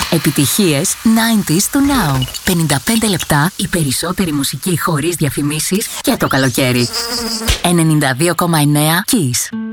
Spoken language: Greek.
Επιτυχίες 90s to now. 55 λεπτά η περισσότερη μουσική χωρίς διαφημίσεις και το καλοκαίρι. 92,9 Kiss.